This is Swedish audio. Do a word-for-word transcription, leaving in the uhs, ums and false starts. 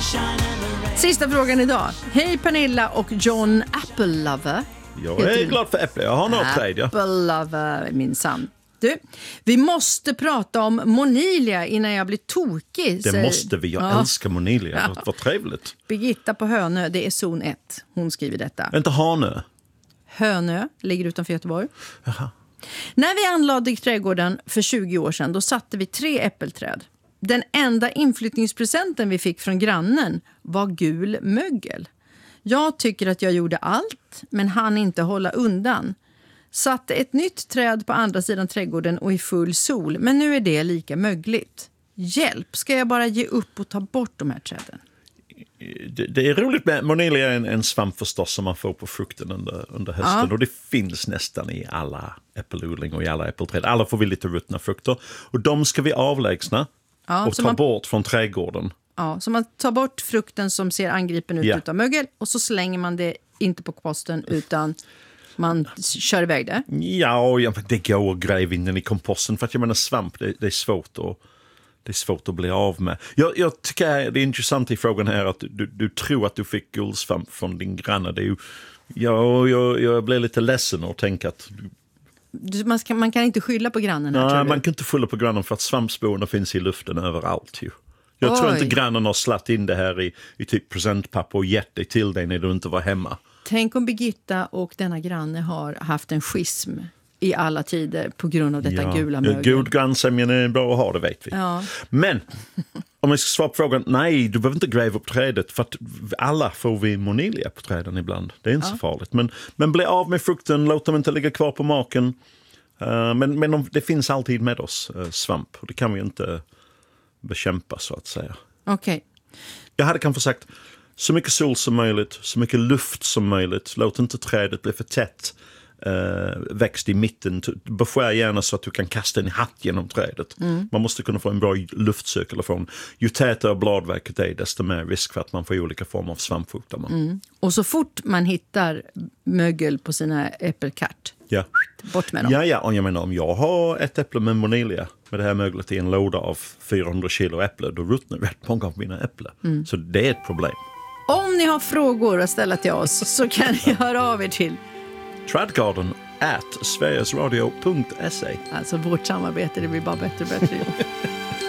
Sista frågan idag. Hej Pernilla och John Apple Lover. Jag är glad för äpple. Jag har något träd. Ja. Apple Lover, minsann. Du, vi måste prata om Monilia innan jag blir tokig. Det säger... måste vi. Jag ja. älskar Monilia. Ja. Vad trevligt. Birgitta på Hönö, det är zon ett. Hon skriver detta. Inte Hanö. Hönö ligger utanför Göteborg. Jaha. När vi anlade trädgården för tjugo år sedan, då satte vi tre äppelträd. Den enda inflyttningspresenten vi fick från grannen var gul mögel. Jag tycker att jag gjorde allt, men hann inte hålla undan. Satte ett nytt träd på andra sidan trädgården och i full sol, men nu är det lika mögligt. Hjälp, ska jag bara ge upp och ta bort de här träden? Det, det är roligt med Monilia är en, en svamp förstås som man får på frukten under, under hösten. Ja. Och det finns nästan i alla äppelodling och i alla äppelträd. Alla får vi lite ruttna frukter. Och de ska vi avlägsna ja, och ta man, bort från trädgården. Ja, så man tar bort frukten som ser angripen ut ja. Utav mögel och så slänger man det inte på komposten utan man kör iväg det. Ja, ja det går att gräva in den i komposten för att jag menar svamp, det, det är svårt att Det är svårt att bli av med. Jag, jag tycker det är intressant i frågan här att du, du tror att du fick guldsvamp från din granne. Det är ju, ja, jag, jag blir lite ledsen och tänker att... Du, man, ska, man kan inte skylla på grannen här, nej, tror du? Man kan inte skylla på grannen för att svampsporerna finns i luften överallt. Ju. Jag Oj. tror inte grannen har slatt in det här i, i typ presentpapper och gett dig till dig när du inte var hemma. Tänk om Birgitta och denna granne har haft en schism i alla tider på grund av detta ja. Gula mögel. God grannsämjan är bra att ha, det vet vi. Ja. Men om jag ska svara på frågan, nej, du behöver inte gräva upp trädet för att alla får vi Monilia på träden ibland. Det är inte ja. Så farligt. Men, men bli av med frukten, låt dem inte ligga kvar på marken. Uh, men men de, det finns alltid med oss, uh, svamp. Och det kan vi inte bekämpa så att säga. Okej. Okay. Jag hade kanske sagt så mycket sol som möjligt, så mycket luft som möjligt. Låt inte trädet bli för tätt. Uh, växt i mitten, beskär gärna så att du kan kasta en hatt genom trädet. Mm. Man måste kunna få en bra luftcirkulation. Ju tätare bladverket är, desto mer risk för att man får olika former av svampsjukdomar. Mm. Och så fort man hittar mögel på sina äppelkart, ja. Bort med dem. Ja, ja, och jag menar om jag har ett äpple med Monilia med det här möglet i en låda av fyrahundra kilo äpple, då ruttnar rätt många av mina äpplen. Mm. Så det är ett problem. Om ni har frågor att ställa till oss så kan ni höra av er till tradgarden at sverigesradio punkt se. Alltså vårt samarbete, det blir bara bättre och bättre.